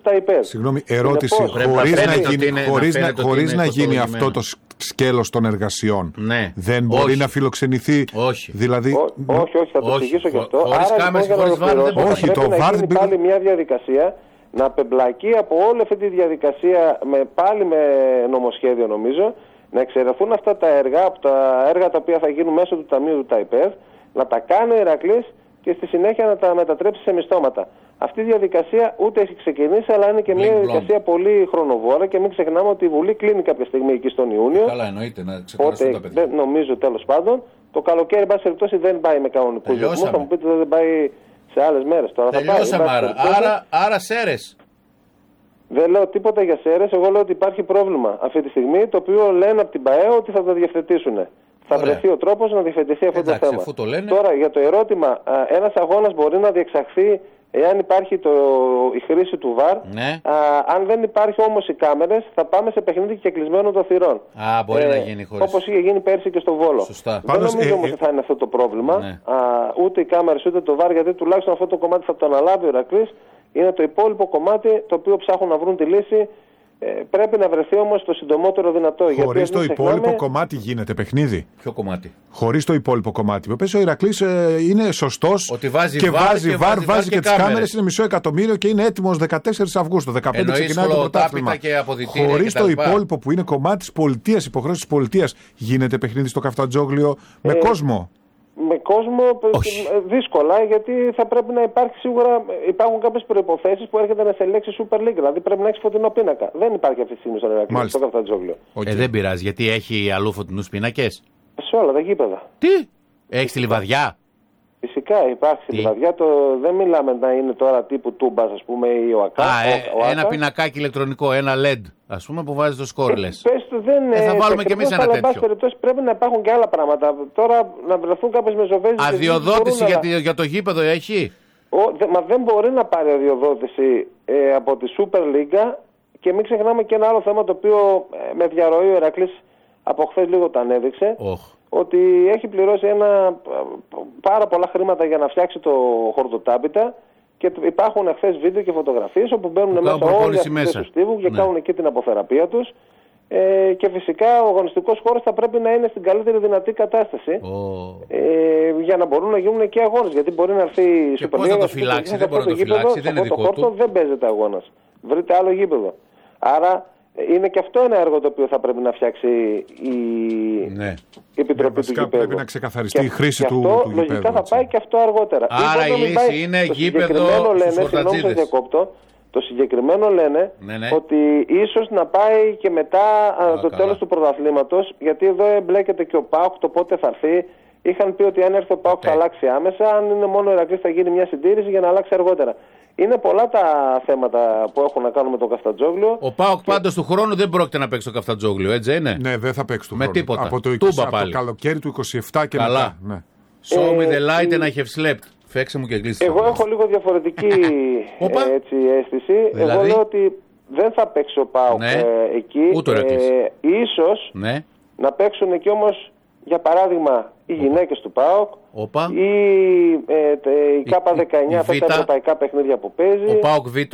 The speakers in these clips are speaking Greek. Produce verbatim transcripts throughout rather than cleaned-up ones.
τα υπέρ. Συγγνώμη, ερώτηση. Χωρίς να γίνει, χωρίς να, χωρίς να γίνει αυτό το σκέλος των εργασιών, ναι. δεν μπορεί όχι. να φιλοξενηθεί. Όχι. Δηλαδή... Ό, όχι, όχι, θα το εξηγήσω και αυτό. Χωρίς κάμερες, χωρίς βάρ δεν μπορεί. Όχι, το να βάρ γίνει πάλι μια διαδικασία να απεμπλακεί από όλη αυτή τη διαδικασία με, πάλι με νομοσχέδιο νομίζω, να εξαιρεθούν αυτά τα έργα από τα έργα τα οποία θα γίνουν μέσω του Ταμείου του ΤΑΙΠΕΔ, να τα κάνει ο Ηρακλής και στη συνέχεια να τα μετατρέψει σε μισθώματα. Αυτή η διαδικασία ούτε έχει ξεκινήσει, αλλά είναι και μια διαδικασία πολύ χρονοβόρα και μην ξεχνάμε ότι η Βουλή κλείνει κάποια στιγμή εκεί στον Ιούνιο. Καλά, εννοείται να ξεκουραστούν τα παιδιά. Δεν νομίζω τέλος πάντων. Το καλοκαίρι, εν πάση περιπτώσει, δεν πάει με κανονικούς ρυθμούς. Θα μου πείτε δεν πάει σε άλλες μέρες. Τώρα τελειώσαμε θα πάει, άρα. Άρα, άρα Σέρες. Δεν λέω τίποτα για Σέρες. Εγώ λέω ότι υπάρχει πρόβλημα αυτή τη στιγμή, το οποίο λένε από την ΠΑΕ ότι θα το διευθετήσουν. Θα Ωραία. βρεθεί ο τρόπος να διευθετηθεί αυτό Εντάξει, το θέμα. Το λένε... Τώρα για το ερώτημα, ένας αγώνας μπορεί να διεξαχθεί εάν υπάρχει το, η χρήση του βαρ. Ναι. Α, αν δεν υπάρχει όμως οι κάμερες, θα πάμε σε παιχνίδι και κλεισμένο των θυρών. Α, μπορεί ε, να γίνει χωρίς. Όπως είχε γίνει πέρσι και στο Βόλο. Σωστά. Δεν Πάντως, νομίζω ε, όμως ότι θα είναι αυτό το πρόβλημα. Ναι. Α, ούτε οι κάμερες ούτε το βαρ, γιατί τουλάχιστον αυτό το κομμάτι θα το αναλάβει ο Ηρακλής. Είναι το υπόλοιπο κομμάτι το οποίο ψάχνουν να βρουν τη λύση. Ε, πρέπει να βρεθεί όμως το συντομότερο δυνατό. Χωρίς το υπόλοιπο ξεχνάμε... κομμάτι γίνεται παιχνίδι. Ποιο κομμάτι? Χωρίς το υπόλοιπο κομμάτι. Ο ο Ηρακλής ε, είναι σωστός ότι βάζει και βάρ βάζει και, βάρ, βάζει, βάζει και, και τις κάμερες, είναι μισό εκατομμύριο και είναι έτοιμος δεκατέσσερις Αυγούστου. δεκαπέντε ξεκινάει το πρωτάθλημα. Χωρίς το υπόλοιπο που είναι κομμάτι της πολιτείας, υποχρέωση της πολιτείας, γίνεται παιχνίδι στο Καφτατζόγλιο με ε... κόσμο. Με κόσμο Όχι. δύσκολα, γιατί θα πρέπει να υπάρχει σίγουρα. Υπάρχουν κάποιες προϋποθέσεις που έρχεται να σε λέξει Super League. Δηλαδή πρέπει να έχει φωτεινό πίνακα. Δεν υπάρχει αυτή τη στιγμή στον Ηρακλή, στο Καφτατζόγλιο. Okay. Ε, δεν πειράζει, γιατί έχει αλλού φωτεινούς πίνακες. Σε όλα τα γήπεδα. Τι? Έχει τη Λιβαδιά. Φυσικά υπάρχει στη Λιβαδιά. Το... Δεν μιλάμε να είναι τώρα τύπου Τούμπας, ας πούμε, ή ο ΑΚΑ. Α, ε, ο, ο ένα πινακάκι ηλεκτρονικό, ένα ελ ι ντι, ας πούμε, που βάζει το σκόρλες. Ε, πες, δεν, ε, θα βάλουμε κι εμείς ένα τέτοιο. Αλλά, περιπτώσει, πρέπει να υπάρχουν και άλλα πράγματα. Τώρα να βρεθούν κάποιες μεζοβέζες. Αδειοδότηση για, να... για το γήπεδο έχει. Ο, δε, μα δεν μπορεί να πάρει αδειοδότηση ε, από τη Super League. Και μην ξεχνάμε και ένα άλλο θέμα το οποίο ε, με διαρροή ο Ηρακλής από χθες λίγο το ανέδειξε. Oh. Ότι έχει πληρώσει ένα, πάρα πολλά χρήματα για να φτιάξει το χορτοτάπητα και υπάρχουν χθες βίντεο και φωτογραφίες όπου μπαίνουν μέσα όλοι αυτοί του στίβου και ναι. κάνουν εκεί την αποθεραπεία τους. Ε, και φυσικά ο αγωνιστικός χώρος θα πρέπει να είναι στην καλύτερη δυνατή κατάσταση oh. ε, για να μπορούν να γίνουν και αγώνες. Γιατί μπορεί να έρθει η Super League. Δεν το φυλάξει, δεν μπορεί να το φυλάξει, δεν είναι δικό του. Δεν παίζεται αγώνας. Βρείτε άλλο γήπεδο. Άρα είναι και αυτό ένα έργο το οποίο θα πρέπει να φτιάξει η, ναι. η Επιτροπή του Γηπέδου. Πρέπει να ξεκαθαριστεί και, η χρήση και του, αυτό, του γηπέδου. Λογικά θα πάει και αυτό αργότερα. Άρα η λύση πάει, είναι γήπεδο στους φορτατζίδες. Το συγκεκριμένο λένε ναι, ναι. ότι ίσως να πάει και μετά α, το καλά. τέλος του πρωταθλήματος, γιατί εδώ εμπλέκεται και ο ΠΑΟΚ το πότε θα έρθει. Είχαν πει ότι αν έρθει ο ΠΑΟΚ θα αλλάξει άμεσα, αν είναι μόνο ο Ηρακλής θα γίνει μια συντήρηση για να αλλάξει αργότερα. Είναι πολλά τα θέματα που έχουν να κάνουν με το Καφτατζόγλιο. Ο ΠΑΟΚ και... πάντως του χρόνου δεν πρόκειται να παίξει το Καφτατζόγλιο, έτσι είναι. Ναι, δεν θα παίξει του με χρόνου. Τίποτα. Από το, είκοσι, από το καλοκαίρι του είκοσι επτά και καλά. μετά. Ναι. Show me the light and I have slept. Φέξε μου και κλείσει. Εγώ έχω λίγο διαφορετική έτσι, αίσθηση. Δηλαδή? Εγώ λέω ότι δεν θα παίξει ο ΠΑΟΚ ναι. ε, εκεί. Ούτε ε, ίσως ναι. να παίξουν εκεί όμως, για παράδειγμα, οι γυναίκες του ΠΑΟΚ Οπα. ή ε, τε, η ΚΑΠΑ δεκαεννιά, αυτά τα ευρωπαϊκά παιχνίδια που παίζει. Ο ΠΑΟΚ Β.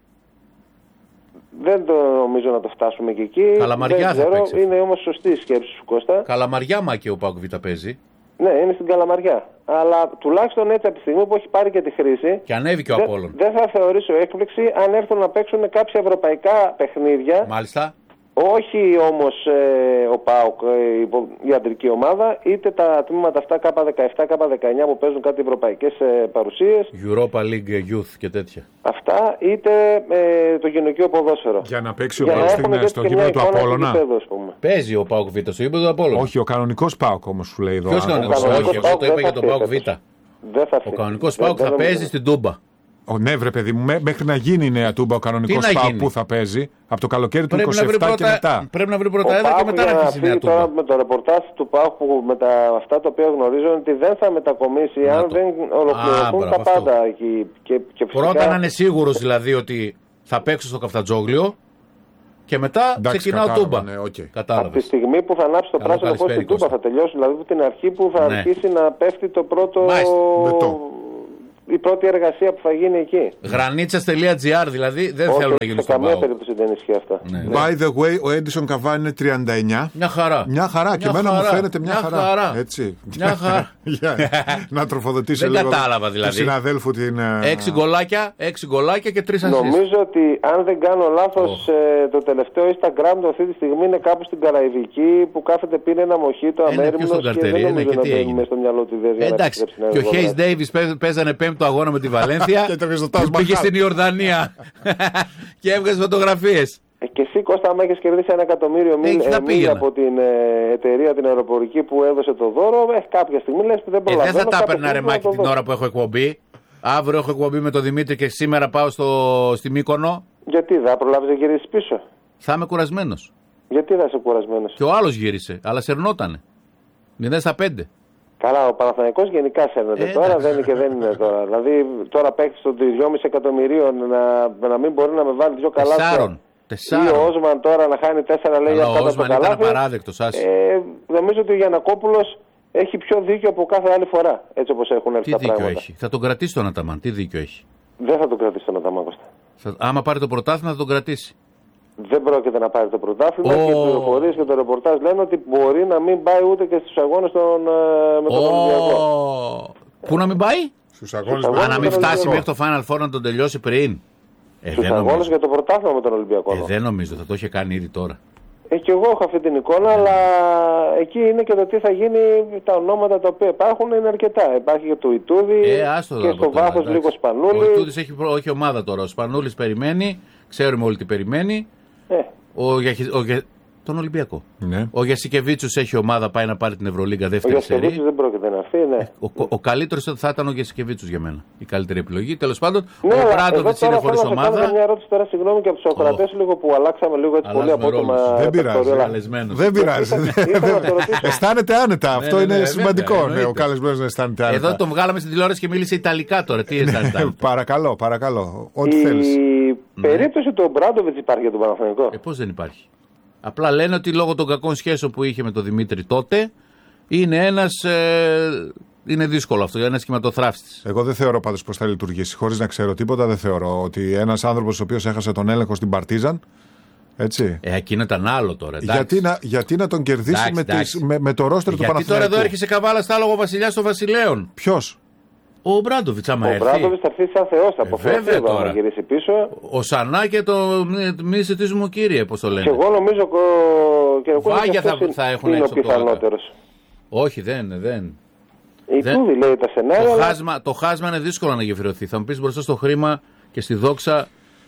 Δεν το νομίζω να το φτάσουμε και εκεί. Καλαμαριά δεν θα ξέρω. παίξει. Είναι όμως σωστή η σκέψη σου, Κώστα. Καλαμαριά μα και ο ΠΑΟΚ Β παίζει. Ναι, είναι στην Καλαμαριά. Αλλά τουλάχιστον έτσι από τη στιγμή που έχει πάρει και τη χρήση. Και ανέβηκε ο δε, Απόλλων. Δεν θα θεωρήσω έκπληξη αν έρθουν να παίξουν κάποια ευρωπαϊκά παιχνίδια. Μάλιστα. Όχι όμως ε, ο ΠΑΟΚ, ε, η αντρική ομάδα, είτε τα τμήματα αυτά ΚΑΠΑ δεκαεπτά, ΚΑΠΑ δεκαεννιά που παίζουν κάτι ευρωπαϊκές ε, παρουσίες. Europa League Youth και τέτοια. Αυτά, είτε ε, το γυναικείο ποδόσφαιρο. Για να παίξει ο ΠΑΟΚ στο γήπεδο του Απόλλωνα. Παίζει ο ΠΑΟΚ Β στο γήπεδο του Απόλλωνα. Όχι, ο κανονικός ΠΑΟΚ όμως σου λέει εδώ. Ποιος κανονικός? Όχι, εγώ το είπα για τον ΠΑΟΚ Β. Ο κανονικός ΠΑΟΚ θα παίζει στην Τούμπα. Ο, ναι, βρε παιδί μου, μέχρι να γίνει η νέα Τούμπα ο κανονικός ΠΑΟΚ που θα παίζει από το καλοκαίρι του είκοσι επτά πρώτα, και μετά. Πρέπει να βρει πρώτα έδρα και μετά να αρχίσει η νέα Τούμπα. Τώρα με το ρεπορτάζ του ΠΑΟΚ που με τα, αυτά τα οποία γνωρίζω ότι δεν θα μετακομίσει αν το. δεν ολοκληρωθούν τα αυτό. πάντα εκεί. Και, και φυσικά... Πρώτα να είναι σίγουρος δηλαδή ότι θα παίξω στο Καφτατζόγλιο. Και μετά εντάξει, ξεκινάω Τούμπα. Ναι, okay. Από τη στιγμή που θα ανάψει το Καλό πράσινο φως στην Τούμπα θα τελειώσει. Δηλαδή από την αρχή που θα ναι. αρχίσει να πέφτει το πρώτο. η πρώτη εργασία που θα γίνει εκεί. Γρανίτσας.gr δηλαδή δεν όχι, θέλουν να γίνουν στον ΠΑΟΚ. Σε καμία περίπτωση δεν ισχύει αυτά. Ναι. By the way, ο Έντισον Καβάνι είναι τριάντα εννιά. Μια χαρά. Μια χαρά. Μια και εμένα μου φαίνεται μια, μια χαρά. χαρά. Έτσι. Μια χαρά. Να τροφοδοτήσει δεν λίγο κατάλαβα, δηλαδή. του συναδέλφου την. Έξι γκολάκια, έξι γκολάκια και τρεις ασίστ. Νομίζω ότι αν δεν κάνω λάθος, oh. ε, το τελευταίο Instagram του αυτή τη στιγμή είναι κάπου στην Καραϊβική που κάθεται πίνει ένα μοχίτο αμέριμνος και δεν νομίζω να μπαίνει μέσα στο μυαλό του ιδέα. Εντάξει. Και ο Χέις Ντέιβις παίζανε πέμπτο αγώνα με τη Βαλένθια και πήγε στην Ιορδανία και έβγαζε φωτογραφίες. Και εσύ, Κώστα, άμα έχεις κερδίσει ένα εκατομμύριο μίλια από την ε, εταιρεία την αεροπορική που έδωσε το δώρο, ε, κάποια στιγμή λες που δεν προλαβαίνω. Ε, δεν θα τα έπαιρνα ρε Μάκη την ώρα που έχω εκπομπή. Αύριο έχω εκπομπή με τον Δημήτρη και σήμερα πάω στο, στη Μύκονο. Γιατί θα προλάβεις να γυρίσεις πίσω? Θα είμαι κουρασμένος. Γιατί θα είσαι κουρασμένος? Και ο άλλος γύρισε, αλλά σερνότανε. μηδέν στα πέντε. Καλά, ο Παναθηναϊκός γενικά σέρνεται. Ε, τώρα δεν είναι και δεν είναι τώρα. Δηλαδή τώρα παίκτης των δυόμισι εκατομμυρίων να, να μην μπορεί να με βάλει δύο καλάθια. Τεσσάρων. Ή ο Όσμαν τώρα να χάνει τέσσερα λέει κάτω από το καλάθι. Ήταν απαράδεκτος, ε, νομίζω ότι ο Γιαννακόπουλος έχει πιο δίκιο από κάθε άλλη φορά. Έτσι όπως έχουν έρθει τι τα δίκιο πράγματα. Έχει. Θα τον κρατήσει τον Αταμάν. Τι δίκιο έχει? Δεν θα τον κρατήσει τον Αταμάν, Κώστα. Θα, άμα πάρει το πρωτάθλημα θα τον κρατήσει. Δεν πρόκειται να πάρει το πρωτάθλημα oh. και οι πληροφορίες και το ρεπορτάζ λένε ότι μπορεί να μην πάει ούτε και στους αγώνες των, με τον oh. Ολυμπιακό. Πού να μην πάει? Στους αγώνες. Α, να μην φτάσει μέχρι το Final Four να τον τελειώσει πριν. Ε, στους αγώνες για το πρωτάθλημα με τον Ολυμπιακό. Ε, δεν νομίζω, θα το είχε κάνει ήδη τώρα. Ε, και εγώ έχω αυτή την εικόνα, αλλά εκεί είναι και το τι θα γίνει, τα ονόματα τα οποία υπάρχουν είναι αρκετά. Υπάρχει και το Ιτούδη ε, και στο βάθος λίγο Σπανούλη. Ο Ιτούδης έχει, έχει ομάδα τώρα, ο Σπανούλης περιμένει, ξέρουμε όλοι τι περιμένει. Ε. Ο, ο, τον Ολυμπιακό. Ναι. Ο Γιασικεβίτσιος έχει ομάδα, πάει να πάρει την Ευρωλίγκα δεύτερη σερί. Ο Γιασικεβίτσιος δεν πρόκειται να φύγει, ναι. Ο, ο, ο καλύτερος θα ήταν ο Γιασικεβίτσιος για μένα. Η καλύτερη επιλογή. Τέλος πάντων, ναι, ο Μπράντοβιτς είναι χωρίς ομάδα. Θέλω μια ερώτηση τώρα, συγγνώμη, και από τους ακροατές, oh. λίγο που αλλάξαμε λίγο έτσι πολύ απότομα. Δεν πειράζει. Δεν πειράζει. Αισθάνεται άνετα. Αυτό είναι σημαντικό. Ο καλεσμένος να αισθάνεται άνετα. Εδώ τον βγάλαμε στην τηλεόραση και μίλησε Ιταλικά τώρα. Τι αισθάνεται? Παρακαλώ, παρακαλώ. Ό,τι θέλεις. Η περίπτωση του Μπράντοβιτς υπάρχει για τον Παναθηναϊκό? Πώς δεν υπάρχει? Απλά λένε ότι λόγω των κακών σχέσεων που είχε με τον Δημήτρη τότε είναι ένας. Ε, είναι δύσκολο αυτό, ένα σχηματοθράφτης. Εγώ δεν θεωρώ πάντως πως θα λειτουργήσει. Χωρίς να ξέρω τίποτα, δεν θεωρώ ότι ένας άνθρωπος ο οποίος έχασε τον έλεγχο στην Παρτίζαν. Έτσι. Ε, εκείνο ήταν άλλο τώρα. Γιατί να, γιατί να τον κερδίσει εντάξει, με, εντάξει. Τις, με, με το ρόστερ του Παναθηναϊκού? Γιατί τώρα εδώ έρχεσαι καβάλα στα άλογο βασιλιάς των Βασιλέων. Ποιος? Ο Μπράντοβιτς, άμα ο έρθει. Ο Μπράντοβιτς θα έρθει σαν Θεός, θα αποφεύγει να γυρίσει πίσω. Ο Σανά και το μη ζητήσουμε μου κύριε, πώς το λένε. Και εγώ νομίζω και ο Βάγια θα, θα έχουν είναι ο πιθανότερος. Όχι, δεν, δεν. Η δεν... Τούδη λέει τα σενάρια. Το, αλλά... χάσμα, το χάσμα είναι δύσκολο να γεφυρωθεί. Θα μου πεις μπροστά στο χρήμα και στη δόξα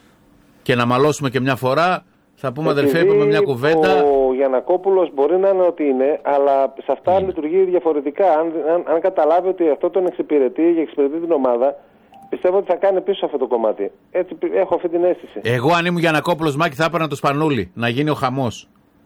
και να μαλώσουμε και μια φορά. Θα πούμε αδερφέ, είπαμε μια κουβέντα. Ο Γιαννακόπουλος μπορεί να είναι ότι είναι, αλλά σε αυτά mm. λειτουργεί διαφορετικά. Αν, αν, αν καταλάβει ότι αυτό τον εξυπηρετεί και εξυπηρετεί την ομάδα, πιστεύω ότι θα κάνει πίσω αυτό το κομμάτι. Έτσι έχω αυτή την αίσθηση. Εγώ αν ήμουν Γιαννακόπουλος, Μάκη, θα έπαιρνα το Σπανούλι να γίνει ο χαμός.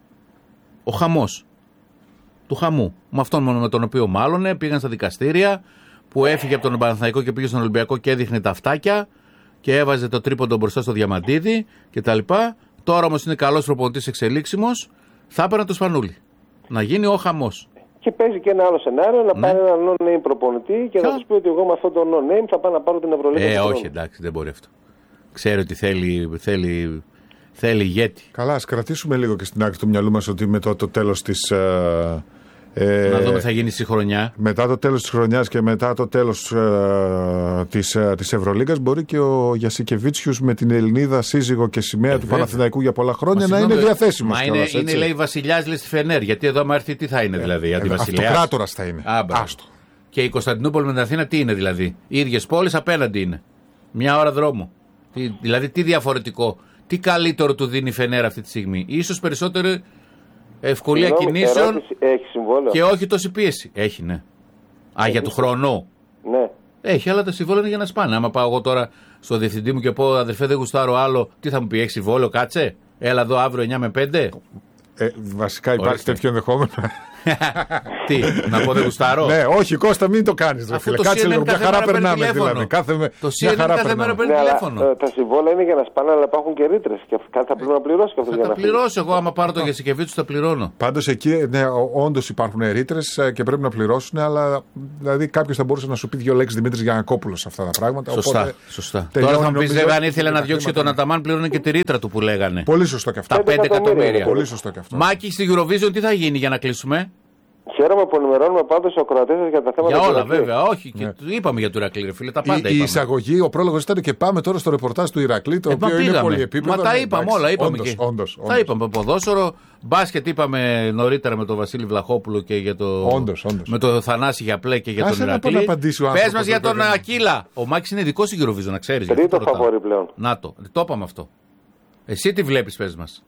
Ο χαμός. Του χαμού. Με αυτόν μόνο με τον οποίο μάλλον πήγαν στα δικαστήρια, που έφυγε από τον Παναθηναϊκό και πήγε στον Ολυμπιακό και έδειχνε τα αυτάκια και έβαζε το τρίποντο μπροστά στο Διαμαντίδη κτλ. Τώρα όμως είναι καλός προπονητής εξελίξιμος, θα έπαιρνα το Σπανούλι. Να γίνει ο χαμός. Και παίζει και ένα άλλο σενάριο, να ναι. πάρει έναν non-name προπονητή και Κα... να του πει ότι εγώ με αυτόν τον non-name θα πάω να πάρω την Ευρωλίγα. Ε, όχι, εντάξει, δεν μπορεί αυτό. Ξέρει ότι θέλει, θέλει, θέλει ηγέτη. Καλά, ας κρατήσουμε λίγο και στην άκρη του μυαλού μας ότι μετά το τέλος της. Ε... Ε, να δούμε τι θα γίνει στη χρονιά. Μετά το τέλος της χρονιάς και μετά το τέλος ε, της, ε, της Ευρωλίγκας μπορεί και ο Γιασικεβίτσιους με την Ελληνίδα σύζυγο και σημαία ε, του βέβαια. Παναθηναϊκού για πολλά χρόνια μα να είναι διαθέσιμος. Μα είναι, κιόλας, είναι λέει βασιλιάς λέει στη Φενέρ. Γιατί εδώ άμα έρθει τι θα είναι δηλαδή? Ε, αντιβασιλιάς. Αυτοκράτορας θα είναι. Α, άστο. Και η Κωνσταντινούπολη με την Αθήνα τι είναι δηλαδή? Οι ίδιες πόλεις απέναντι είναι. Μια ώρα δρόμο. Τι, δηλαδή τι διαφορετικό, τι καλύτερο του δίνει η Φενέρ αυτή τη στιγμή? Ίσως περισσότερο ευκολία κινήσεων και όχι τόση πίεση. Έχει, ναι. Α, έχει. Για του χρόνου. Ναι. Έχει, αλλά τα συμβόλαια είναι για να σπάνε. Άμα πάω εγώ τώρα στο διευθυντή μου και πω αδερφέ δεν γουστάρω άλλο, τι θα μου πει? Έχει συμβόλαιο, κάτσε. Έλα εδώ αύριο εννιά με πέντε. Ε, βασικά υπάρχει Ορίστε. Τέτοιο ενδεχόμενο. Τι, να πω δεν γουστάρω. Ναι, όχι, Κώστα, μην το κάνεις. Κάτσε λίγο, μια χαρά περνάμε δηλαδή. Το σι εν εν κάθε μέρα παίρνει τηλέφωνο. Τα συμβόλαια είναι για να σπάνε, αλλά υπάρχουν και ρήτρες. Και κάτι θα πρέπει να πληρώσει και αυτό για να φύγει. Θα πληρώσω εγώ, άμα πάρω το Γιασικεβίτσιους θα πληρώνω. Πάντως εκεί, ναι, όντως υπάρχουν ρήτρες και πρέπει να πληρώσουν, αλλά δηλαδή κάποιος θα μπορούσε να σου πει δύο λέξεις Δημήτρης Γιαννακόπουλος σε αυτά τα πράγματα. Σωστά. σωστά. Τώρα θα μου πει, βέβαια, αν ήθελε να διώξει τον Αταμάν, πλήρωνε και τη ρήτρα του που λέγανε. Πολύ σωστό και αυτό. Τα πέντε εκατομμύρια. Πολύ σωστό και αυτό. Μάκη, στη Eurovision τι θα γίνει για να κλείσουμε? Χαίρομαι που ενημερώνουμε πάντως ο ακροατές σας για τα θέματα. Για όλα, βέβαια, όχι. Ναι. Και είπαμε για το Ηρακλή, ρε φίλε, τα πάντα. Η, η εισαγωγή, ο πρόλογος ήταν και πάμε τώρα στο ρεπορτάζ του Ηρακλή, το ε, οποίο είναι πολυεπίπεδο. Μα τα είπαμε εντάξει, όλα, είπαμε όντως, και. Όντως, όντως. Τα είπαμε ποδόσφαιρο. Μπάσκετ είπαμε νωρίτερα με τον Βασίλη Βλαχόπουλο και για το. Όντως, όντως. Με το Θανάση για πλέ και για Άσε τον Ηρακλή. Πες μας για τον Ακύλα. Ο Μάκης είναι δικός η Eurovision, να ξέρεις. Τρίτο φαβορί πλέον. Να το, το είπαμε αυτό. Εσύ τι βλέπεις, πες μας.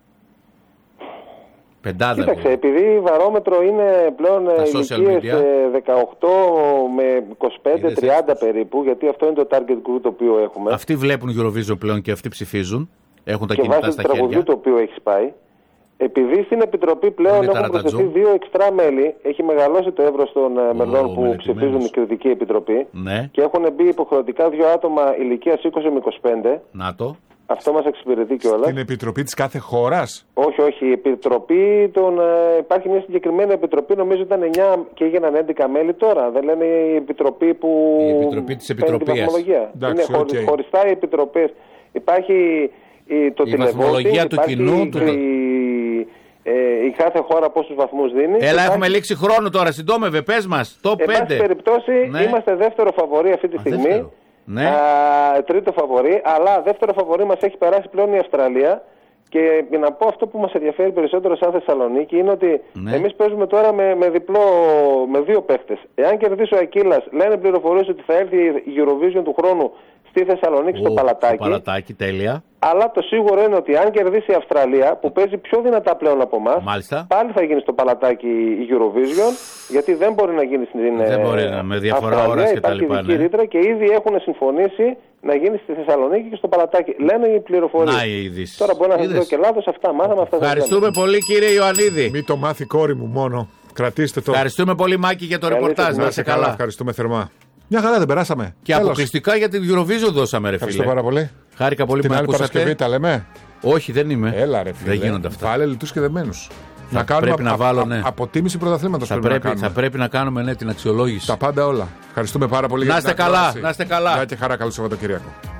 Πεντάδα. Κοίταξε, επειδή η βαρόμετρο είναι πλέον ηλικίες δεκαοκτώ με είκοσι πέντε τριάντα περίπου, γιατί αυτό είναι το target group το οποίο έχουμε. Αυτοί βλέπουν Eurovision πλέον και αυτοί ψηφίζουν. Έχουν τα και κινητά στα χέρια. Και βάζει το τραγουδί το οποίο έχει πάει. Επειδή στην Επιτροπή πλέον έχουν προσθεθεί δύο εξτρά μέλη, έχει μεγαλώσει το εύρος των oh, μελών που ψηφίζουν η Κριτική Επιτροπή ναι. και έχουν μπει υποχρεωτικά δύο άτομα ηλικίας είκοσι με είκοσι πέντε. Να το. Αυτό μας εξυπηρετεί κιόλας. Στην Επιτροπή της κάθε χώρας. Όχι, όχι. Η Επιτροπή των, ε, υπάρχει μια συγκεκριμένη Επιτροπή, νομίζω ήταν εννιά και έγιναν έντεκα μέλη τώρα. Δεν λένε η Επιτροπή που. Η Επιτροπή της Επιτροπής. Είναι okay. χωριστά οι Επιτροπές. Υπάρχει η, το η βαθμολογία του κοινού. Το... Η, ε, η κάθε χώρα πόσους βαθμούς δίνει. Έλα, υπάρχει... έχουμε λήξει χρόνο τώρα. Συντόμευε, πες μας. Το πέντε. Εν πάση περιπτώσει, ναι. είμαστε δεύτερο φαβορί αυτή τη Α, στιγμή. Δεύτερο. Ναι. Α, τρίτο φαβορί, αλλά δεύτερο φαβορί μας έχει περάσει πλέον η Αυστραλία. Και για να πω αυτό που μας ενδιαφέρει περισσότερο σαν Θεσσαλονίκη είναι ότι ναι. εμείς παίζουμε τώρα με, με διπλό, με δύο παίχτες. Εάν κερδίσει ο Ακύλας, λένε πληροφορίες ότι θα έρθει η Eurovision του χρόνου στη Θεσσαλονίκη, oh, στο Παλατάκι. Στο Παλατάκι, τέλεια. Αλλά το σίγουρο είναι ότι αν κερδίσει η Αυστραλία, που παίζει πιο δυνατά πλέον από εμάς, πάλι θα γίνει στο Παλατάκι η Eurovision, γιατί δεν μπορεί να γίνει στην δεν μπορεί να, με διαφορά ώρας και τα λοιπά. Ναι. Ρήτρα και ήδη έχουν συμφωνήσει να γίνει στη Θεσσαλονίκη και στο Παλατάκι. Λένε οι πληροφορίες. Να οι ειδήσεις. Τώρα μπορεί να λέω και λάθος, αυτά μάθαμε αυτά. Ευχαριστούμε πολύ, κύριε Ιωαννίδη. Μην το μάθει κόρη μου μόνο. Κρατήστε το. Ευχαριστούμε πολύ, Μάκη, για το ρεπορτάζ. Να είσαι καλά. Ευχαριστούμε θερμά. Μια χαρά δεν περάσαμε. Και Τέλος. αποκλειστικά για την Eurovision δώσαμε, ρε φίλε. Ευχαριστώ πάρα πολύ. Χάρηκα πολύ που με ακούσατε. Την άλλη Παρασκευή τα λέμε. Όχι, δεν είμαι. Έλα, ρε φίλε. Δεν γίνονται αυτά. Βάλε λιτούς και δεμένους. Να κάνουμε πρέπει να βάλω, ναι. αποτίμηση πρωταθλήματος. Θα, πρέπει, πρέπει, να κάνουμε. θα πρέπει να κάνουμε ναι, την αξιολόγηση. Τα πάντα όλα. Ευχαριστούμε πάρα πολύ να για την καλά, να είστε καλά. Γεια και χαρά, καλό Σαββατοκύριακο.